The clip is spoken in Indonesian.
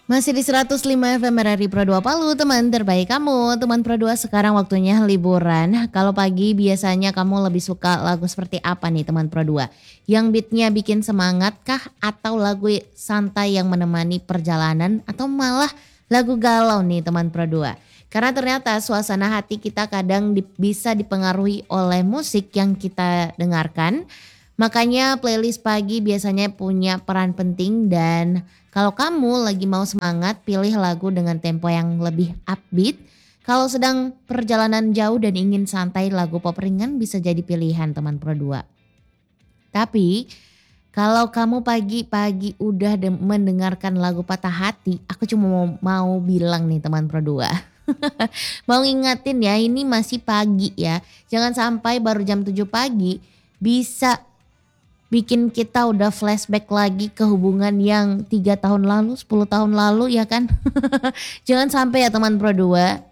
Masih di 105 FM RRI Pro 2 Palu, teman terbaik kamu. Teman Pro 2 sekarang waktunya liburan. Kalau pagi biasanya kamu lebih suka lagu seperti apa nih teman Pro 2? Yang beatnya bikin semangat kah? Atau lagu santai yang menemani perjalanan? Atau malah lagu galau nih teman Pro 2? Karena ternyata suasana hati kita kadang bisa dipengaruhi oleh musik yang kita dengarkan. Makanya playlist pagi biasanya punya peran penting dan kalau kamu lagi mau semangat pilih lagu dengan tempo yang lebih upbeat. Kalau sedang perjalanan jauh dan ingin santai lagu pop ringan bisa jadi pilihan teman Pro 2. Tapi kalau kamu pagi-pagi udah mendengarkan lagu patah hati, aku cuma mau bilang nih teman Pro 2. Mau ngingetin ya ini masih pagi ya. Jangan sampai baru jam 7 pagi bisa bikin kita udah flashback lagi ke hubungan yang 3 tahun lalu, 10 tahun lalu ya kan. Jangan sampai ya teman Pro 2.